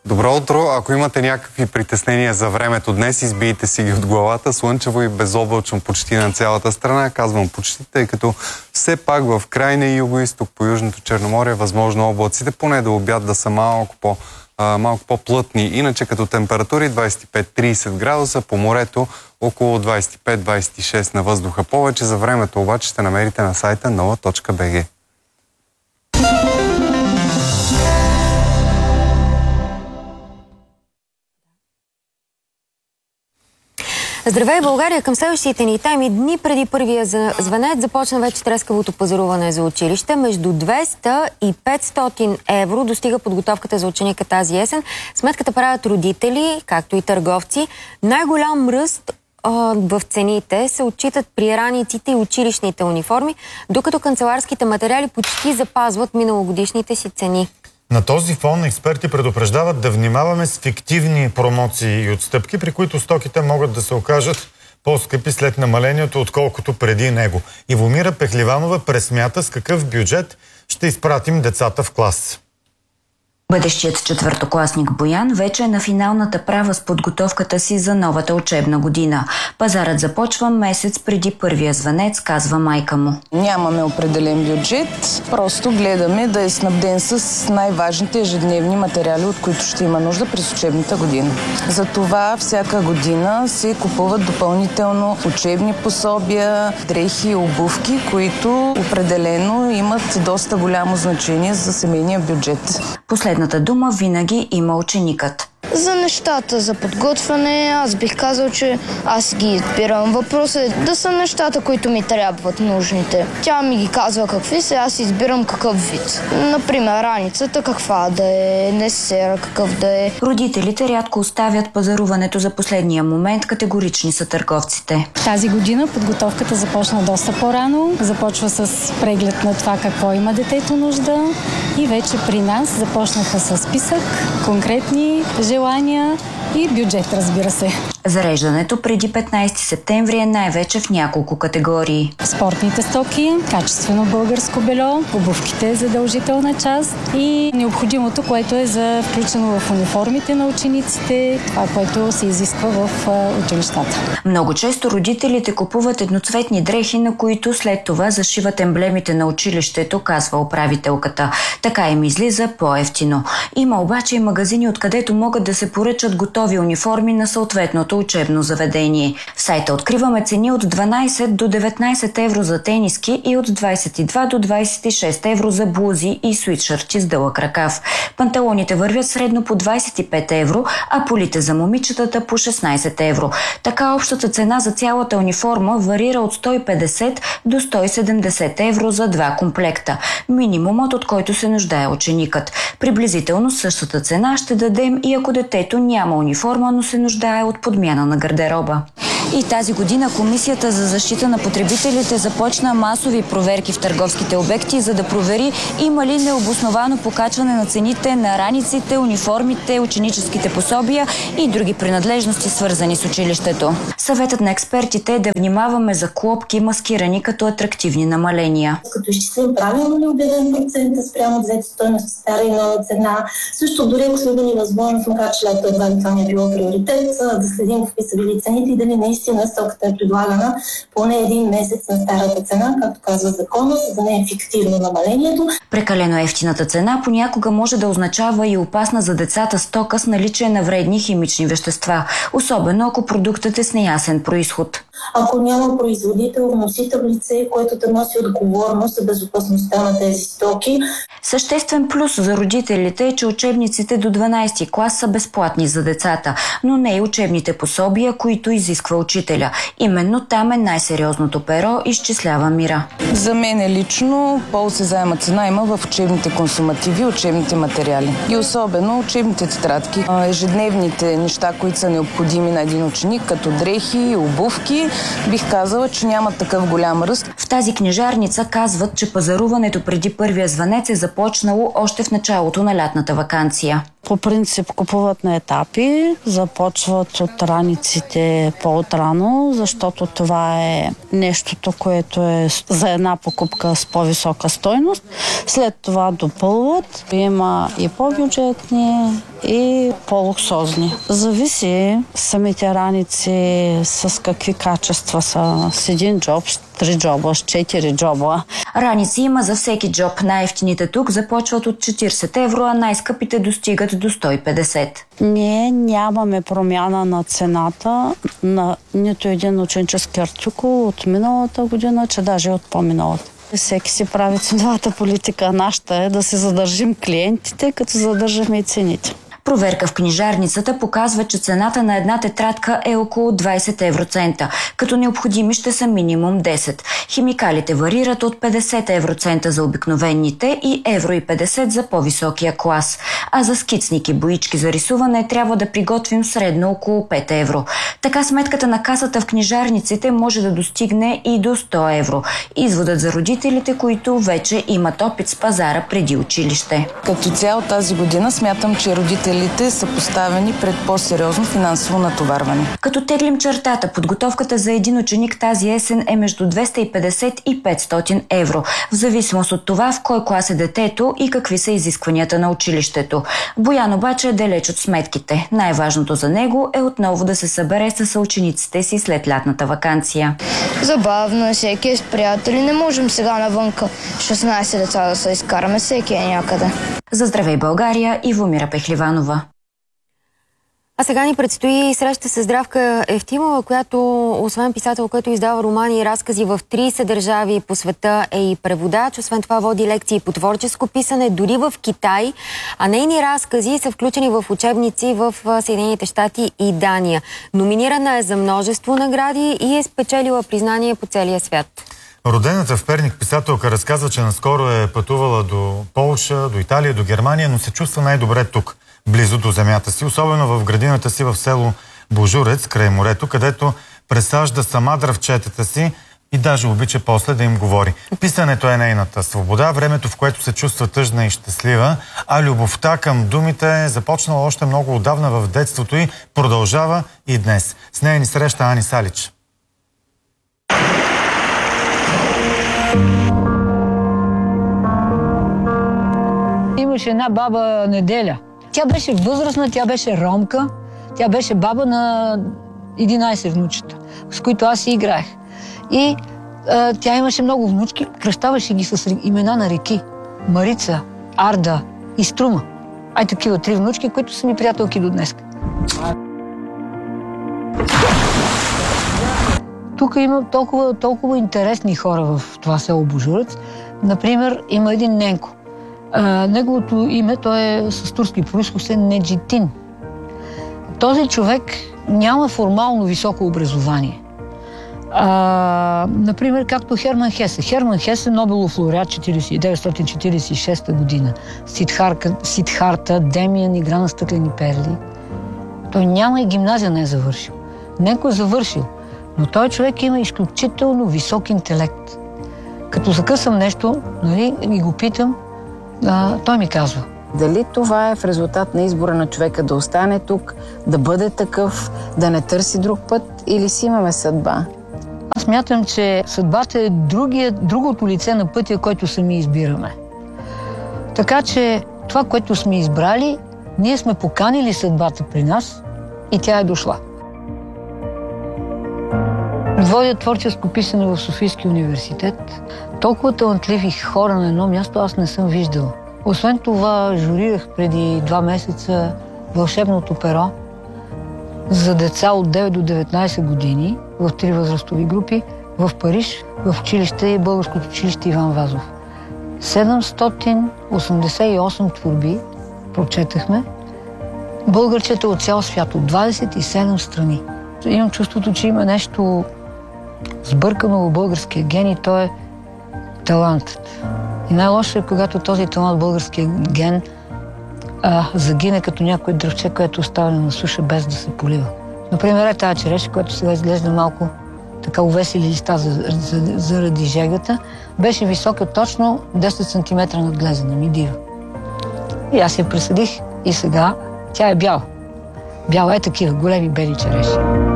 Добро утро! Ако имате някакви притеснения за времето днес, избийте си ги от главата. Слънчево и безоблачно почти на цялата страна. Казвам почти, тъй като все пак в крайния югоизток по Южното Черноморие възможно облаците поне до обяд да са малко по-плътни. Иначе като температури 25-30 градуса, по морето около 25-26 на въздуха. Повече за времето обаче ще намерите на сайта nova.bg. Здравей, България! Към следващите ни тайми дни преди първия звънец започна вече трескавото пазаруване за училище. Между 200 и 500 евро достига подготовката за ученика тази есен. Сметката правят родители, както и търговци. Най-голям ръст в цените се отчитат при раниците и училищните униформи, докато канцеларските материали почти запазват миналогодишните си цени. На този фон експерти предупреждават да внимаваме с фиктивни промоции и отстъпки, при които стоките могат да се окажат по-скъпи след намалението, отколкото преди него. Ивомира Пехливанова пресмята с какъв бюджет ще изпратим децата в клас. Бъдещият четвъртокласник Боян вече е на финалната права с подготовката си за новата учебна година. Пазарът започва месец преди първия звънец, казва майка му. Нямаме определен бюджет, просто гледаме да е снабден с най-важните ежедневни материали, от които ще има нужда през учебната година. Затова всяка година се купуват допълнително учебни пособия, дрехи и обувки, които определено имат доста голямо значение за семейния бюджет. Последната дума винаги има ученикът. За нещата за подготвяне, аз бих казал, че аз ги избирам. Въпросът е да са нещата, които ми трябват, нужните. Тя ми ги казва какви са, аз избирам какъв вид. Например, раницата каква да е, несера какъв да е. Родителите рядко оставят пазаруването за последния момент, категорични са търговците. Тази година подготовката започна доста по-рано. Започва с преглед на това какво има детето нужда и вече при нас започнаха с списък, конкретни желания и бюджет, разбира се. Зареждането преди 15 септември е най-вече в няколко категории. Спортните стоки, качествено българско бельо, обувките задължителна част и необходимото, което е включено в униформите на учениците, това, което се изисква в училищата. Много често родителите купуват едноцветни дрехи, на които след това зашиват емблемите на училището, казва управителката. Така им излиза по-евтино. Има обаче и магазини, откъдето могат да се поръчат готови униформи на съответното учебно заведение. В сайта откриваме цени от 12 до 19 евро за тениски и от 22 до 26 евро за блузи и свитшърти с дълъг ръкав. Панталоните вървят средно по 25 евро, а полите за момичетата по 16 евро. Така общата цена за цялата униформа варира от 150 до 170 евро за 2 комплекта. Минимумът, от който се нуждае ученикът. Приблизително същата цена ще дадем и ако детето няма униформа, но се нуждае от подмяна на гардероба. И тази година Комисията за защита на потребителите започна масови проверки в търговските обекти, за да провери има ли необосновано покачване на цените на раниците, униформите, ученическите пособия и други принадлежности, свързани с училището. Съветът на експертите е да внимаваме за клопки, маскирани като атрактивни намаления. Като изчислим правилно ли обявен процент спрямо взети стойност, стара и нова цена. Също дори ако сме били възможност, макар че лято едва това не е било приоритет, да следим какви са били цените и дали наистина стоката е предлагана поне един месец на старата цена, както казва закона, за да не е фиктивно намалението. Прекалено ефтината цена понякога може да означава и опасна за децата стока с наличие на вредни химични вещества, особено ако продуктът е с неясен произход. Ако няма производител, вносител лице, което да носи отговорност за безопасността на тези стоки. Съществен плюс за родителите е, че учебниците до 12 клас са безплатни за децата, но не и учебните пособия, които изисква учителя. Именно там е най-сериозното перо, изчислява Мира. За мен лично по-осезаема цена има в учебните консумативи, учебните материали. И особено учебните тетрадки. Ежедневните неща, които са необходими на един ученик, като дрехи, обувки, бих казала, че няма такъв голям ръст. В тази книжарница казват, че пазаруването преди първия звънец е започнало още в началото на лятната ваканция. По принцип купуват на етапи, започват от раниците по-отрано, защото това е нещото, което е за една покупка с по-висока стойност. След това допълват. Има и по-бюджетни, и по-луксозни. Зависи самите раници с какви качества са. С един джоб, с 3 джоба, с 4 джоба. Раници има за всеки джоб. Най-евтините тук започват от 40 евро, а най-скъпите достигат до 150. Ние нямаме промяна на цената на нито един ученически артикул от миналата година, че даже от по-миналата. Всеки си прави ценовата политика. Нашата е да се задържим клиентите, като задържаме и цените. Проверка в книжарницата показва, че цената на една тетрадка е около 20 евроцента, като необходими ще са минимум 10. Химикалите варират от 50 евроцента за обикновените и евро и 50 за по-високия клас. А за скицники, боички за рисуване трябва да приготвим средно около 5 евро. Така сметката на касата в книжарниците може да достигне и до 100 евро. Изводът за родителите, които вече имат опит с пазара преди училище. Като цяло тази година смятам, че родителите са поставени пред по-сериозно финансово натоварване. Като теглим чертата, подготовката за един ученик тази есен е между 250 и 500 евро, в зависимост от това в кой клас е детето и какви са изискванията на училището. Боян обаче е далеч от сметките. Най-важното за него е отново да се събере с съучениците си след лятната ваканция. Забавно е, всеки е с приятели. Не можем сега навънка 16 деца да се изкараме, всеки е някъде. За Здравей България, Ивомира Пехливанова. А сега ни предстои среща с Здравка Евтимова, която, освен писател, който издава романи и разкази в 30 държави по света, е и преводач. Освен това води лекции по творческо писане, дори в Китай, а нейни разкази са включени в учебници в Съединените щати и Дания. Номинирана е за множество награди и е спечелила признание по целия свят. Родената в Перник писателка разказва, че наскоро е пътувала до Полша, до Италия, до Германия, но се чувства най-добре тук, близо до земята си, особено в градината си в село Божурец, край морето, където пресажда сама дръвчетата си и даже обича после да им говори. Писането е нейната свобода, времето, в което се чувства тъжна и щастлива, а любовта към думите е започнала още много отдавна в детството и продължава и днес. С нея ни среща Ани Салич. Имаше една баба Неделя. Тя беше възрастна, тя беше ромка, тя беше баба на 11 внучета, с които аз си играех. И тя имаше много внучки, кръщаваше ги с имена на реки. Марица, Арда и Струма. Ай такива 3 внучки, които са ми приятелки до днес. Тук има толкова интересни хора в това село Божурец. Например, има един Ненко. Неговото име, той е с турски произход, е Неджитин. Този човек няма формално високо образование. Например, както Херман Хесе. Херман Хесе, Нобелов лауреат 1946 година. Сидхарта, Демиан, Игра на стъклени перли. Той няма и гимназия не е завършил. Ненко е завършил, но той човек има изключително висок интелект. Като закъсам нещо, нали, и го питам, той ми казва. Дали това е в резултат на избора на човека да остане тук, да бъде такъв, да не търси друг път, или си имаме съдба? Аз смятам, че съдбата е другото лице на пътя, който сами избираме. Така че това, което сме избрали, ние сме поканили съдбата при нас и тя е дошла. Водя творческо писане в Софийския университет. Толкова талантливи хора на едно място аз не съм виждала. Освен това, журирах преди 2 месеца Вълшебното перо за деца от 9 до 19 години в 3 възрастови групи в Париж, в училище, българското училище Иван Вазов. 788 творби прочетахме. Българчета от цял свят, от 27 страни. Имам чувството, че има нещо сбъркано в българския ген и то е талантът. И най-лошо е, когато този талант, българския ген, загине като някой дръвче, което оставя на суша без да се полива. Например, е тази череша, която сега изглежда малко така увесили листа заради жегата, беше висока точно 10 см надглезена, ми дива. И аз я присъдих и сега тя е бяла. Бяла е такива големи бели череши.